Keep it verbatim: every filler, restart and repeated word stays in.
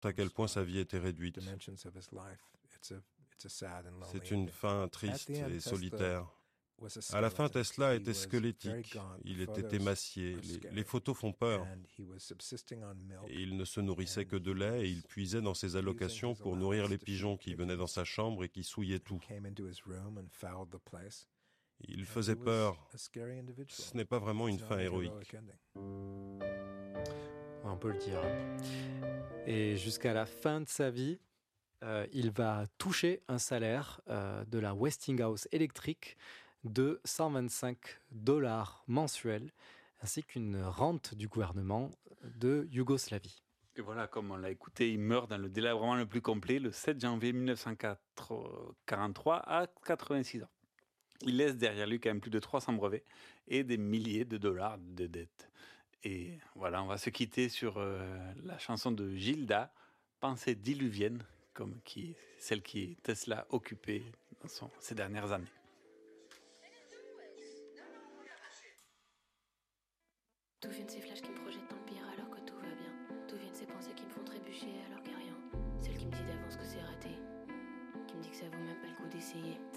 à quel point sa vie était réduite. C'est une fin triste et solitaire. À la fin, Tesla était squelettique, il était émacié, les, les photos font peur. Et il ne se nourrissait que de lait et il puisait dans ses allocations pour nourrir les pigeons qui venaient dans sa chambre et qui souillaient tout. Il faisait peur. Ce n'est pas vraiment une fin héroïque. On peut le dire. Et jusqu'à la fin de sa vie, euh, il va toucher un salaire euh, de la Westinghouse Electric de cent vingt-cinq dollars mensuels, ainsi qu'une rente du gouvernement de Yougoslavie. Et voilà, comme on l'a écouté, il meurt dans le délabrement le plus complet le sept janvier mille neuf cent quarante-trois à quatre-vingt-six ans. Il laisse derrière lui quand même plus de trois cents brevets et des milliers de dollars de dettes. Et voilà, on va se quitter sur euh, la chanson de Gilda, Pensée diluvienne, comme qui, celle qui Tesla occupée dans son, ces dernières années. D'où viennent ces flashs qui me projettent dans le pire alors que tout va bien? D'où viennent ces pensées qui me font trébucher alors qu'il n'y a rien? Celle qui me dit d'avance que c'est raté, qui me dit que ça vaut même pas le coup d'essayer.